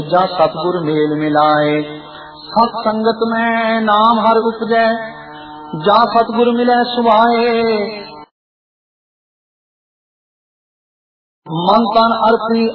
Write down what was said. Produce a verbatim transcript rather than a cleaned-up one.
जा सतगुर मेल मिलाए। सत संगत में नाम हर उपजै, जा सतगुर मिलै सुभाए। मन तन अर्पी